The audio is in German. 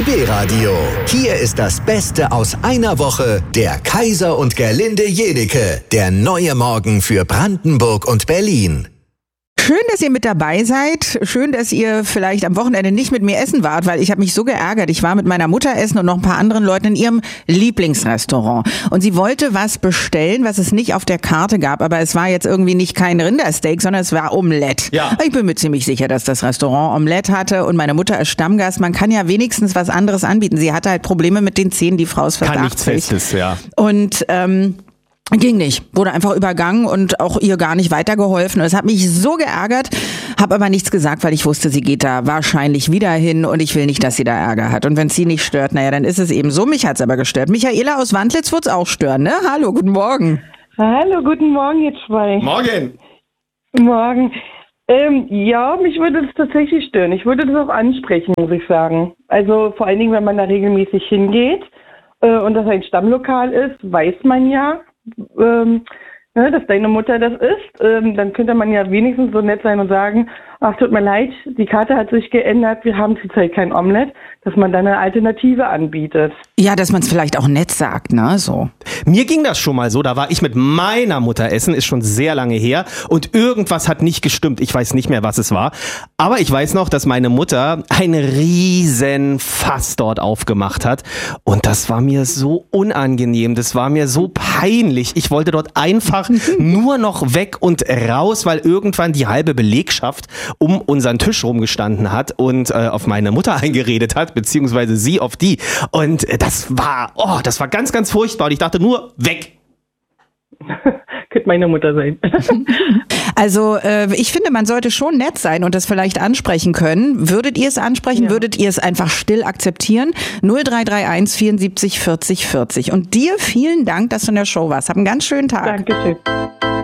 RBB-Radio. Hier ist das Beste aus einer Woche. Der Kaiser und Gerlinde Jenieke. Der neue Morgen für Brandenburg und Berlin. Schön, dass ihr mit dabei seid. Schön, dass ihr vielleicht am Wochenende nicht mit mir essen wart, weil ich habe mich so geärgert. Ich war mit meiner Mutter essen und noch ein paar anderen Leuten in ihrem Lieblingsrestaurant. Und sie wollte was bestellen, was es nicht auf der Karte gab. Aber es war jetzt irgendwie nicht kein Rindersteak, sondern es war Omelette. Ja. Ich bin mir ziemlich sicher, dass das Restaurant Omelette hatte. Und meine Mutter als Stammgast, man kann ja wenigstens was anderes anbieten. Sie hatte halt Probleme mit den Zähnen, die Frau ist fast Kann nichts 80. Festes, ja. Und ging nicht, wurde einfach übergangen und auch ihr gar nicht weitergeholfen. Und es hat mich so geärgert, habe aber nichts gesagt, weil ich wusste, sie geht da wahrscheinlich wieder hin und ich will nicht, dass sie da Ärger hat. Und wenn es sie nicht stört, naja, dann ist es eben so. Mich hat's aber gestört. Michaela aus Wandlitz wird's auch stören, ne? Hallo, guten Morgen. Hallo, guten Morgen, ihr zwei. Morgen! Morgen. Ja, mich würde das tatsächlich stören. Ich würde das auch ansprechen, muss ich sagen. Also vor allen Dingen, wenn man da regelmäßig hingeht und das ein Stammlokal ist, weiß man ja, dass deine Mutter das ist, dann könnte man ja wenigstens so nett sein und sagen, ach, tut mir leid, die Karte hat sich geändert, wir haben zurzeit kein Omelett, dass man dann eine Alternative anbietet. Ja, dass man es vielleicht auch nett sagt, ne, so. Mir ging das schon mal so, da war ich mit meiner Mutter essen, ist schon sehr lange her und irgendwas hat nicht gestimmt, ich weiß nicht mehr, was es war, aber ich weiß noch, dass meine Mutter ein riesen Fass dort aufgemacht hat und das war mir so unangenehm, das war mir so peinlich, ich wollte dort einfach nur noch weg und raus, weil irgendwann die halbe Belegschaft um unseren Tisch rumgestanden hat und auf meine Mutter eingeredet hat, beziehungsweise sie auf die und das war ganz, ganz furchtbar und ich dachte nur, weg. Könnte meine Mutter sein. Also ich finde, man sollte schon nett sein und das vielleicht ansprechen können. Würdet ihr es ansprechen? Ja. Würdet ihr es einfach still akzeptieren? 0331 74 40 40. Und dir vielen Dank, dass du in der Show warst. Hab einen ganz schönen Tag. Dankeschön.